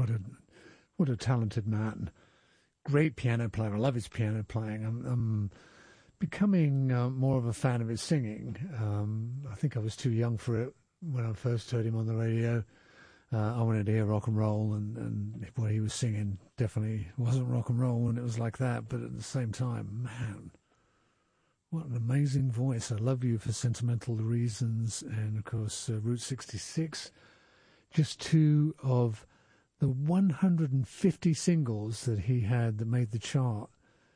what a talented man. Great piano player. I love his piano playing. I'm becoming more of a fan of his singing. I think I was too young for it when I first heard him on the radio. I wanted to hear rock and roll, and what he was singing definitely wasn't rock and roll when it was like that. But at the same time, man, what an amazing voice. I Love You for Sentimental Reasons, and of course Route 66. Just two of the 150 singles that he had that made the chart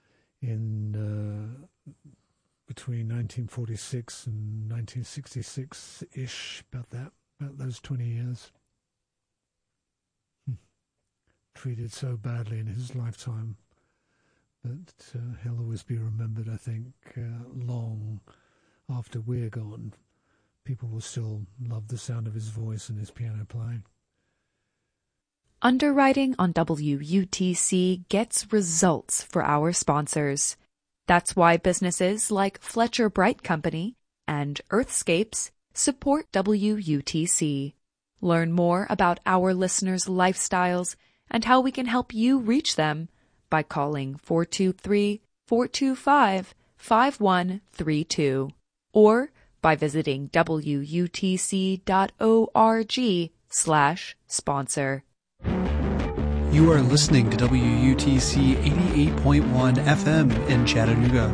in between 1946 and 1966-ish, about those 20 years. Treated so badly in his lifetime, but he'll always be remembered, I think, long after we're gone. People will still love the sound of his voice and his piano playing. Underwriting on WUTC gets results for our sponsors. That's why businesses like Fletcher Bright Company and Earthscapes support WUTC. Learn more about our listeners' lifestyles and how we can help you reach them by calling 423-425-5132 or by visiting wutc.org/sponsor. You are listening to WUTC 88.1 FM in Chattanooga.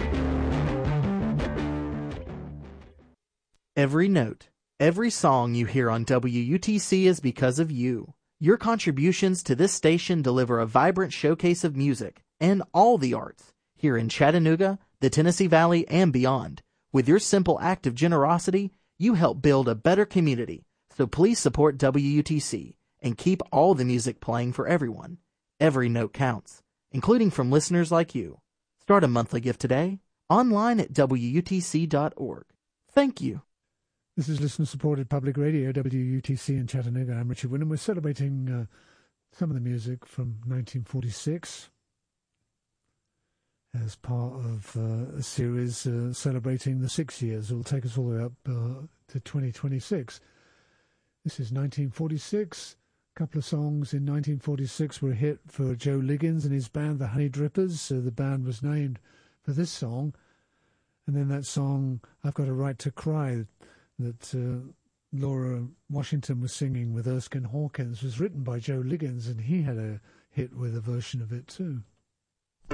Every note, every song you hear on WUTC is because of you. Your contributions to this station deliver a vibrant showcase of music and all the arts here in Chattanooga, the Tennessee Valley, and beyond. With your simple act of generosity, you help build a better community. So please support WUTC and keep all the music playing for everyone. Every note counts, including from listeners like you. Start a monthly gift today, online at WUTC.org. Thank you. This is listener-supported public radio, WUTC in Chattanooga. I'm Richard Wyndham. We're celebrating some of the music from 1946 as part of a series celebrating the 6 years. It will take us all the way up to 2026. This is 1946. A couple of songs in 1946 were a hit for Joe Liggins and his band, the Honey Drippers. The band was named for this song. And then that song, I've Got a Right to Cry, that Laura Washington was singing with Erskine Hawkins, was written by Joe Liggins, and he had a hit with a version of it too.